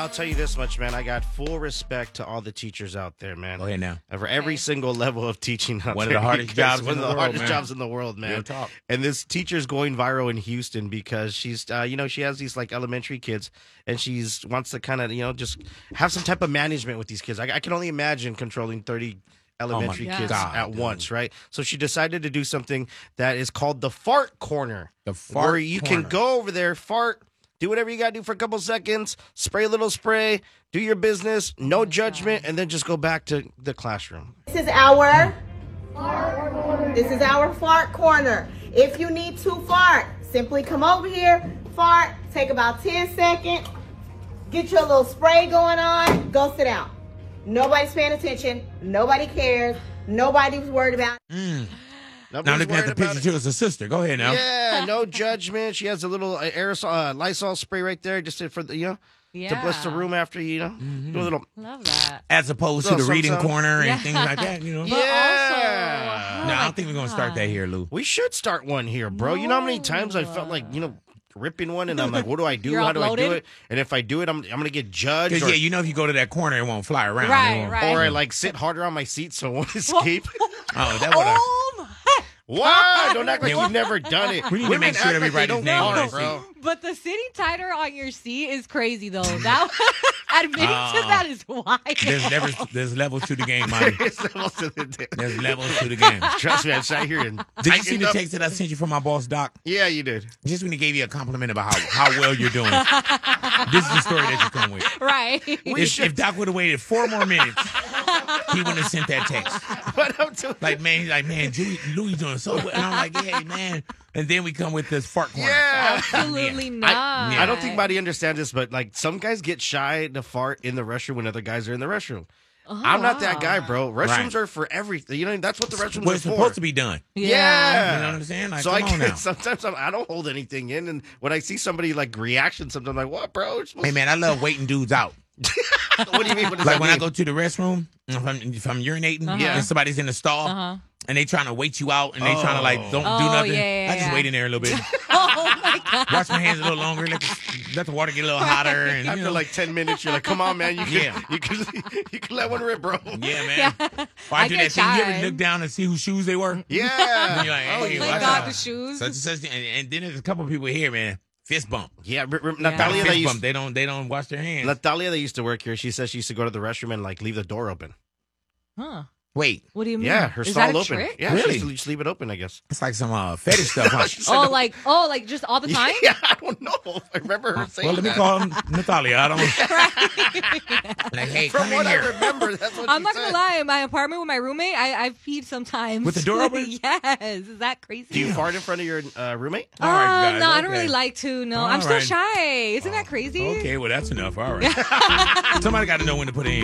I'll tell you this much, man. I got full respect to all the teachers out there, man. Go ahead now. For every single level of teaching out One of there. the hardest jobs One in of the the world, hardest man. jobs in the world, man. Real talk. And this teacher's going viral in Houston because she's, she has these like elementary kids, and she's wants to kind of, just have some type of management with these kids. I can only imagine controlling 30 elementary kids God, at dude. once, right? So she decided to do something that is called the fart corner. The fart where you corner. can go over there, fart, do whatever you got to do for a couple seconds, spray a little spray, do your business, no judgment, and then just go back to the classroom. This is our fart corner. If you need to fart, simply come over here, fart, take about 10 seconds, get your little spray going on, go sit down. Nobody's paying attention. Nobody cares. Nobody's worried about it. Now looking at the picture too, it's a sister. Go ahead now. Yeah, no judgment. She has a little aerosol, Lysol spray right there, just for the, to bless the room after do a little. Love that. As opposed to the Little reading something. corner and things like that, But No, also, I don't think we're gonna start that here, Lou. We should start one here, bro. You know how many times I felt like ripping one, and I'm like, what do I do? You're How do I do uploaded? it? And if I do it, I'm gonna get judged. Because Or, if you go to that corner, it won't fly around. Right, It won't- right. or I like sit harder on my seat so it won't escape. Oh, that would. Oh my! Why? Don't act like Yeah, you've never done it. we need to Women make sure act like they everybody's don't name on know, that bro. But the sitting tighter on your seat is crazy, though. That admitting to that is wild. There's levels to the game, Monty. It's almost to the- There's levels to the game. Trust me, I sat here and Did you see tightened the up. text that I sent you from my boss, Doc? Yeah, you did. Just when he gave you a compliment about how well you're doing. This is the story that you come with. Right. If Doc would have waited 4 more minutes, he wouldn't have sent that text. But I'm doing He's like, man, Louis doing so well. And I'm like, hey, man. And then we come with this fart corner. Yeah. Absolutely not. I don't think Buddy understands this, but like some guys get shy to fart in the restroom when other guys are in the restroom. I'm not that guy, bro. Restrooms are for everything. That's what the restrooms Well, are it's for. supposed to be done. Yeah. You know what I'm saying? Like, So come on now. sometimes I don't hold anything in, and when I see somebody like reaction, sometimes I'm like, "What, bro?" You're supposed Hey, man, I love waiting dudes out. what do you mean? What does Like that when I mean? go to the restroom, if I'm urinating Yeah. and somebody's in the stall and they trying to wait you out and they trying to like don't do Oh, nothing, yeah, I just yeah. wait in there a little bit. Oh my god. Wash my hands a little longer, let the water get a little hotter, and After like 10 minutes, you're like, "Come on, man, you can, Yeah. you can let one rip, bro." yeah, man. Yeah. Or I I do get that thing. You ever shy. look down and see whose shoes they were? Yeah. And you're like, Oh hey, my what's god, up? the shoes. Such and such, and then there's a couple people here, man. Fist bump. Yeah, Not Natalia, fist that bump. They don't wash their hands. Natalia, that used to work here, she says she used to go to the restroom and like leave the door open. Huh. Wait, What do you mean? Yeah, her Is stall that a open. trick? Yeah, Really? she used to just leave it open, I guess. it's like some fetish stuff. Huh? She said Oh, no. like just all the time? Yeah, I don't know. I remember her saying Well, let me that. call Natalia. I don't. Like, hey, From come in what I here. remember, that's what I'm she not said. gonna lie, in my apartment with my roommate, I've peed sometimes. With the door open? Yes. Is that crazy? Do you fart in front of your roommate? All right, you guys, No, I don't okay. really like to. No, All I'm still right. shy. Isn't that crazy? Okay, well, that's enough. All right. Somebody got to know when to put it in.